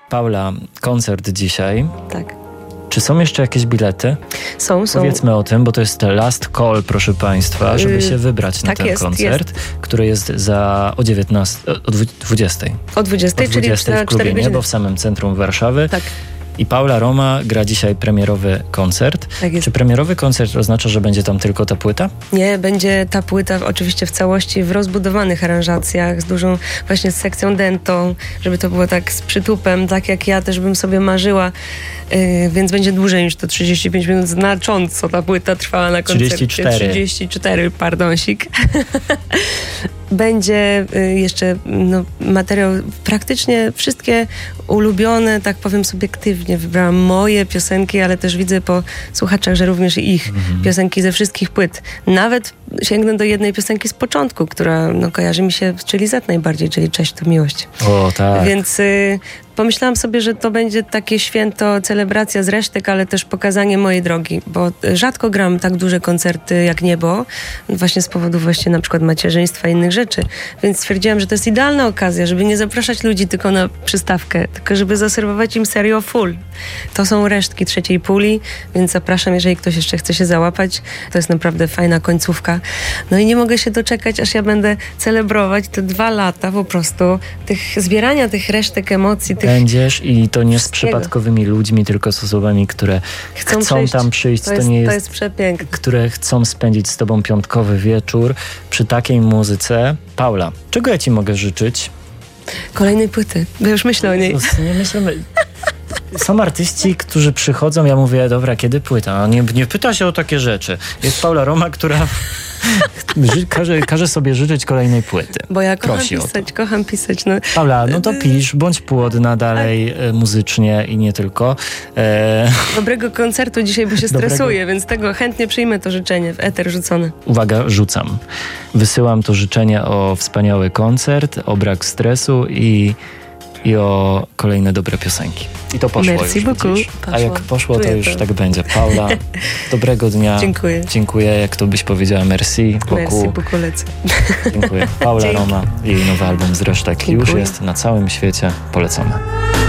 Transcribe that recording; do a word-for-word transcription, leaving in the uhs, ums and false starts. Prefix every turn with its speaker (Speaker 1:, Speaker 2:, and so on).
Speaker 1: Paula, koncert dzisiaj.
Speaker 2: Tak.
Speaker 1: Czy są jeszcze jakieś bilety?
Speaker 2: Są, są.
Speaker 1: Powiedzmy o tym, bo to jest last call, proszę Państwa, żeby
Speaker 2: Yy,
Speaker 1: się wybrać na
Speaker 2: tak
Speaker 1: ten
Speaker 2: jest,
Speaker 1: koncert,
Speaker 2: jest.
Speaker 1: który jest za o dziewiętnastej, o dwudziestej.
Speaker 2: O dwudziestej,
Speaker 1: o dwudziestej
Speaker 2: czyli
Speaker 1: w klubie
Speaker 2: godziny.
Speaker 1: Niebo w samym centrum Warszawy.
Speaker 2: Tak.
Speaker 1: I Paula Roma gra dzisiaj premierowy koncert.
Speaker 2: Tak jest.
Speaker 1: Czy premierowy koncert oznacza, że będzie tam tylko ta płyta?
Speaker 2: Nie, będzie ta płyta oczywiście w całości w rozbudowanych aranżacjach, z dużą właśnie z sekcją dentą, żeby to było tak z przytupem, tak jak ja też bym sobie marzyła, yy, więc będzie dłużej niż to trzydzieści pięć minut, znacząco ta płyta trwała na koncercie.
Speaker 1: trzydzieści cztery.
Speaker 2: trzydzieści cztery, pardonsik. Będzie y, jeszcze no, materiał, praktycznie wszystkie ulubione, tak powiem subiektywnie, wybrałam moje piosenki, ale też widzę po słuchaczach, że również i ich mhm. piosenki ze wszystkich płyt. Nawet sięgnę do jednej piosenki z początku, która no, kojarzy mi się, czyli Z najbardziej, czyli Cześć tu miłość.
Speaker 1: O, tak.
Speaker 2: Więc y, pomyślałam sobie, że to będzie takie święto, celebracja z resztek, ale też pokazanie mojej drogi, bo rzadko gram tak duże koncerty jak Niebo, właśnie z powodu właśnie na przykład macierzyństwa i innych rzeczy. Więc stwierdziłam, że to jest idealna okazja, żeby nie zapraszać ludzi tylko na przystawkę, tylko żeby zaserwować im serio full. To są resztki trzeciej puli, więc zapraszam, jeżeli ktoś jeszcze chce się załapać. To jest naprawdę fajna końcówka. No i nie mogę się doczekać, aż ja będę celebrować te dwa lata po prostu tych zbierania tych resztek emocji. Tych
Speaker 1: Będziesz i to nie z przypadkowymi ludźmi, tylko z osobami, które chcą, chcą przyjść. tam przyjść.
Speaker 2: To jest,
Speaker 1: to nie jest,
Speaker 2: to jest przepiękne.
Speaker 1: Które chcą spędzić z tobą piątkowy wieczór przy takiej muzyce. Paula, czego ja ci mogę życzyć?
Speaker 2: Kolejnej płyty, bo już myślę o niej.
Speaker 1: Nie myślimy. Są artyści, którzy przychodzą, ja mówię, dobra, kiedy płyta? A nie, nie pyta się o takie rzeczy. Jest Paula Roma, która ży, każe, każe sobie życzyć kolejnej płyty.
Speaker 2: Bo ja kocham
Speaker 1: Prosi
Speaker 2: pisać, kocham pisać. No.
Speaker 1: Paula, no to pisz, bądź płodna dalej e, muzycznie i nie tylko. E...
Speaker 2: Dobrego koncertu dzisiaj, bo się stresuję, Dobrego... więc tego chętnie przyjmę to życzenie w eter rzucone.
Speaker 1: Uwaga, rzucam. Wysyłam to życzenie o wspaniały koncert, o brak stresu i i o kolejne dobre piosenki. I to poszło
Speaker 2: Merci
Speaker 1: już,
Speaker 2: beaucoup.
Speaker 1: A jak poszło,
Speaker 2: Czuję
Speaker 1: to już
Speaker 2: to.
Speaker 1: tak będzie. Paula, dobrego dnia.
Speaker 2: Dziękuję.
Speaker 1: Dziękuję, jak to byś powiedziała, merci beaucoup.
Speaker 2: Merci beaucoup, lecę.
Speaker 1: Dziękuję. Paula Dzięki. Roma, jej nowy album z resztek
Speaker 2: Dziękuję.
Speaker 1: już jest na całym świecie. Polecamy.